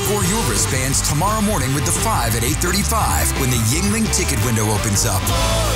Score your wristbands tomorrow morning with the 5 at 8:35 when the Yuengling ticket window opens up.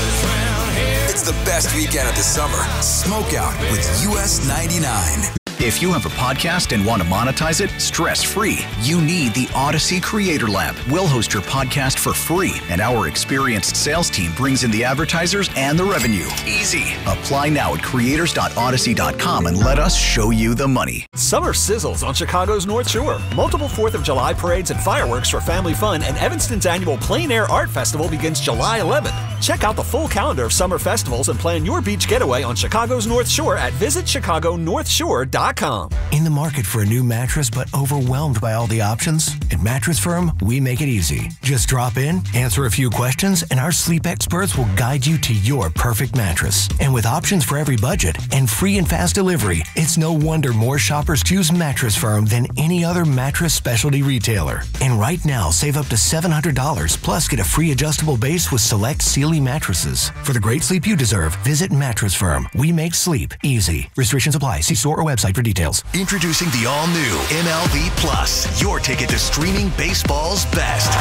It's the best weekend of the summer. Smoke out with US 99. If you have a podcast and want to monetize it stress-free, you need the Odyssey Creator Lab. We'll host your podcast for free, and our experienced sales team brings in the advertisers and the revenue. Easy. Apply now at creators.odyssey.com and let us show you the money. Summer sizzles on Chicago's North Shore. Multiple 4th of July parades and fireworks for family fun, and Evanston's annual Plein Air Art Festival begins July 11th. Check out the full calendar of summer festivals and plan your beach getaway on Chicago's North Shore at visitchicagonorthshore.com. In the market for a new mattress but overwhelmed by all the options? At Mattress Firm, we make it easy. Just drop in, answer a few questions, and our sleep experts will guide you to your perfect mattress. And with options for every budget and free and fast delivery, it's no wonder more shoppers choose Mattress Firm than any other mattress specialty retailer. And right now, save up to $700 plus get a free adjustable base with select Sealy mattresses. For the great sleep you deserve, visit Mattress Firm. We make sleep easy. Restrictions apply. See store or website for details. Introducing the all-new MLB Plus, your ticket to streaming baseball's best.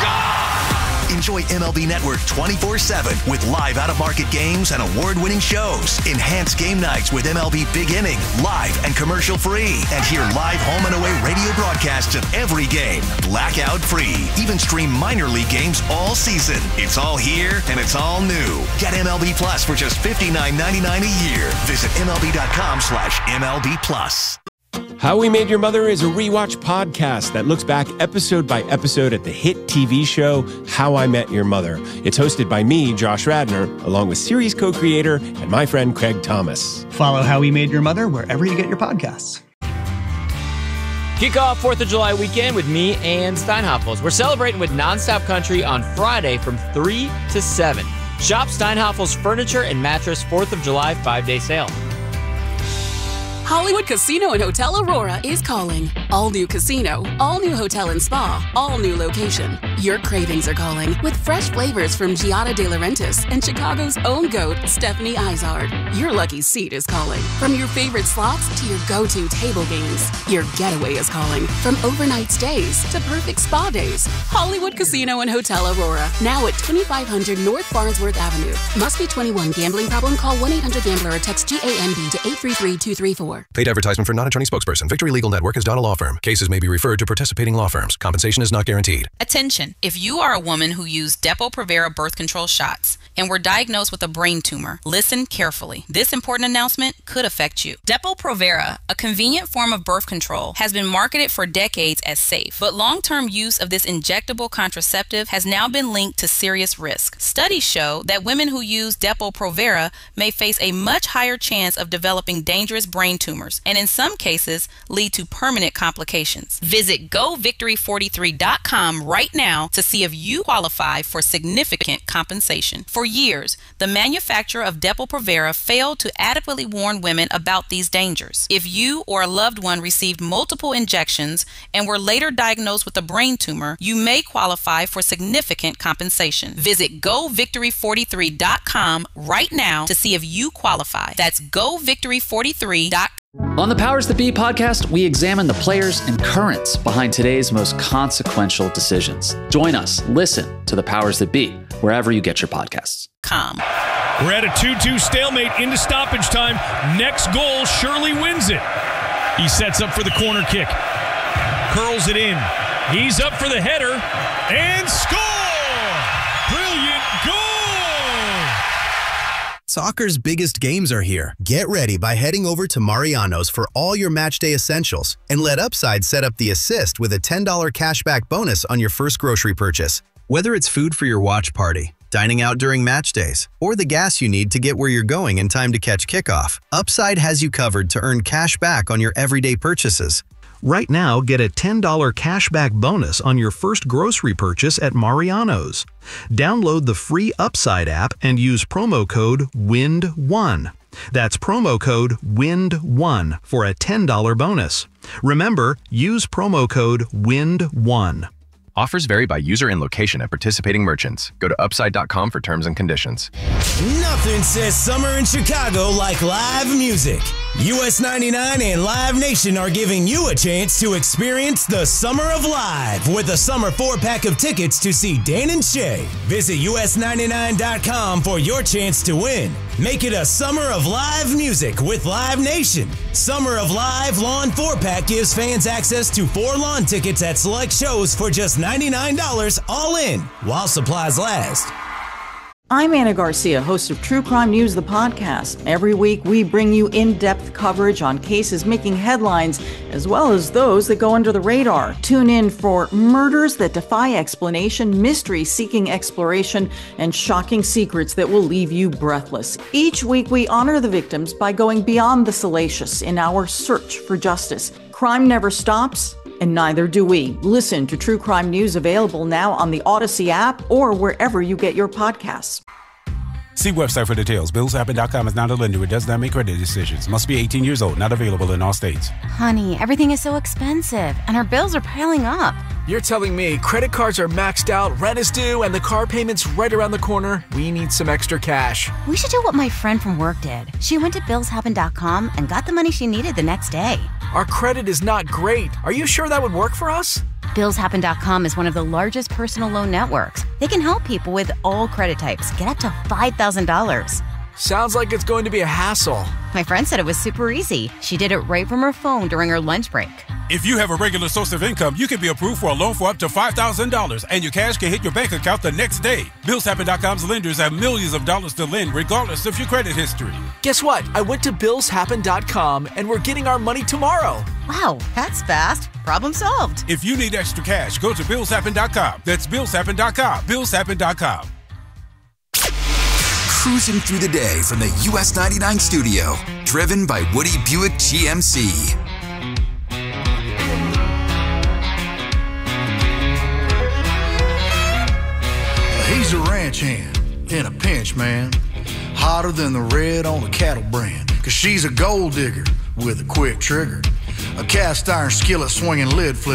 Enjoy MLB Network 24/7 with live out-of-market games and award-winning shows. Enhance game nights with MLB Big Inning, live and commercial-free. And hear live home and away radio broadcasts of every game, blackout-free. Even stream minor league games all season. It's all here and it's all new. Get MLB Plus for just $59.99 a year. Visit MLB.com/MLB Plus. How We Made Your Mother is a rewatch podcast that looks back episode by episode at the hit TV show How I Met Your Mother. It's hosted by me, Josh Radnor, along with series co-creator and my friend Craig Thomas. Follow How We Made Your Mother wherever you get your podcasts. Kick off 4th of July weekend with me and Steinhoffels. We're celebrating with Nonstop Country on Friday from 3 to 7. Shop Steinhoffels Furniture and Mattress 4th of July 5-day sale. Hollywood Casino and Hotel Aurora is calling. All new casino, all new hotel and spa, all new location. Your cravings are calling with fresh flavors from Giada De Laurentiis and Chicago's own goat, Stephanie Izard. Your lucky seat is calling. From your favorite slots to your go-to table games. Your getaway is calling. From overnight stays to perfect spa days. Hollywood Casino and Hotel Aurora. Now at 2500 North Farnsworth Avenue. Must be 21. Gambling problem? Call 1-800-GAMBLER or text GAMB to 833-234. Paid advertisement for non-attorney spokesperson. Victory Legal Network is not a law firm. Cases may be referred to participating law firms. Compensation is not guaranteed. Attention! If you are a woman who used Depo-Provera birth control shots and were diagnosed with a brain tumor, listen carefully. This important announcement could affect you. Depo-Provera, a convenient form of birth control, has been marketed for decades as safe, but long-term use of this injectable contraceptive has now been linked to serious risk. Studies show that women who use Depo-Provera may face a much higher chance of developing dangerous brain tumors, and in some cases lead to permanent complications. Visit GoVictory43.com right now to see if you qualify for significant compensation. For years, the manufacturer of Depo-Provera failed to adequately warn women about these dangers. If you or a loved one received multiple injections and were later diagnosed with a brain tumor, you may qualify for significant compensation. Visit GoVictory43.com right now to see if you qualify. That's GoVictory43.com. On the Powers That Be podcast, we examine the players and currents behind today's most consequential decisions. Join us. Listen to the Powers That Be wherever you get your podcasts. We're at a 2-2 stalemate into stoppage time. Next goal surely wins it. He sets up for the corner kick. Curls it in. He's up for the header. And score! Brilliant goal! Soccer's biggest games are here. Get ready by heading over to Mariano's for all your matchday essentials and let Upside set up the assist with a $10 cashback bonus on your first grocery purchase. Whether it's food for your watch party, dining out during match days, or the gas you need to get where you're going in time to catch kickoff, Upside has you covered to earn cash back on your everyday purchases. Right now, get a $10 cashback bonus on your first grocery purchase at Mariano's. Download the free Upside app and use promo code WIND1. That's promo code WIND1 for a $10 bonus. Remember, use promo code WIND1. Offers vary by user and location at participating merchants. Go to upside.com for terms and conditions. Nothing says summer in Chicago like live music. US 99 and Live Nation are giving you a chance to experience the Summer of Live with a summer 4-pack of tickets to see Dan and Shay. Visit US99.com for your chance to win. Make it a summer of live music with Live Nation. Summer of Live Lawn 4-pack gives fans access to 4 lawn tickets at select shows for just $99 all in, while supplies last. I'm Anna Garcia, host of True Crime News, the podcast. Every week, we bring you in-depth coverage on cases making headlines, as well as those that go under the radar. Tune in for murders that defy explanation, mysteries seeking exploration, and shocking secrets that will leave you breathless. Each week, we honor the victims by going beyond the salacious in our search for justice. Crime never stops, and neither do we. Listen to True Crime News, available now on the Odyssey app or wherever you get your podcasts. See website for details. BillsHappen.com is not a lender. It does not make credit decisions. Must be 18 years old. Not available in all states. Honey, everything is so expensive, and our bills are piling up. You're telling me credit cards are maxed out, rent is due, and the car payment's right around the corner? We need some extra cash. We should do what my friend from work did. She went to BillsHappen.com and got the money she needed the next day. Our credit is not great. Are you sure that would work for us? BillsHappen.com is one of the largest personal loan networks. They can help people with all credit types get up to $5,000. Sounds like it's going to be a hassle. My friend said it was super easy. She did it right from her phone during her lunch break. If you have a regular source of income, you can be approved for a loan for up to $5,000, and your cash can hit your bank account the next day. BillsHappen.com's lenders have millions of dollars to lend, regardless of your credit history. Guess what? I went to BillsHappen.com, and we're getting our money tomorrow. Wow, that's fast. Problem solved. If you need extra cash, go to BillsHappen.com. That's BillsHappen.com. BillsHappen.com. Cruising through the day from the US 99 studio, driven by Woody Buick GMC. He's a ranch hand in a pinch, man. Hotter than the red on a cattle brand. Cause she's a gold digger with a quick trigger. A cast iron skillet swinging lid flip.